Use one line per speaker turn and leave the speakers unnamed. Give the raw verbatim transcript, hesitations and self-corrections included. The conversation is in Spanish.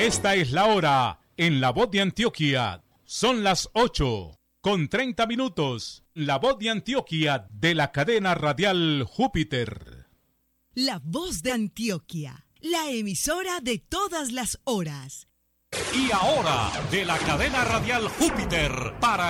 Esta es la hora en La Voz de Antioquia. Son las ocho con treinta minutos. La Voz de Antioquia de la cadena radial Júpiter.
La Voz de Antioquia, la emisora de todas las horas.
Y ahora, de la cadena radial Júpiter, para